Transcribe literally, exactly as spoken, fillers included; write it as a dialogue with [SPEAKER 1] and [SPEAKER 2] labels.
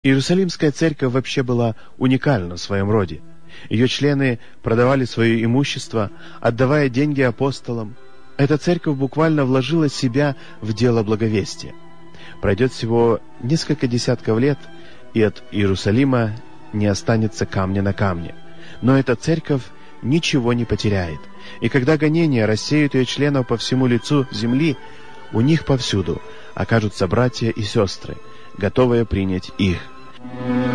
[SPEAKER 1] Иерусалимская церковь вообще была уникальна в своем роде. Ее члены продавали свое имущество, отдавая деньги апостолам. Эта церковь буквально вложила себя в дело благовестия. Пройдет всего несколько десятков лет, и от Иерусалима не останется камня на камне. Но эта церковь ничего не потеряет. И когда гонения рассеют ее членов по всему лицу земли, у них повсюду окажутся братья и сестры, готовые принять их.